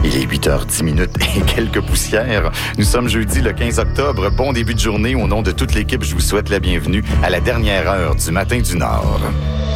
Il est 8h10 et quelques poussières. Nous sommes jeudi le 15 octobre. Bon début de journée. Au nom de toute l'équipe, je vous souhaite la bienvenue à la dernière heure du Matin du Nord.